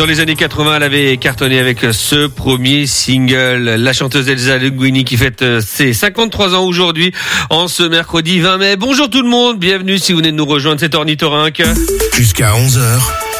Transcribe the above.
Dans les années 80, elle avait cartonné avec ce premier single. La chanteuse Elsa Linguini qui fête ses 53 ans aujourd'hui, en ce mercredi 20 mai. Bonjour tout le monde, bienvenue si vous venez de nous rejoindre, c'est Ornithorynque. Jusqu'à 11h.